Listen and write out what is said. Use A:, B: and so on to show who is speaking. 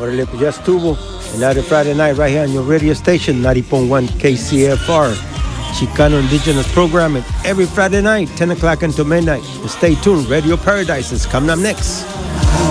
A: Órale, pues ya estuvo. And every Friday night right here on your radio station, 90.1 KCFR. Chicano Indigenous Programming every Friday night, 10 o'clock until midnight. And stay tuned. Radio Paradise is coming up next.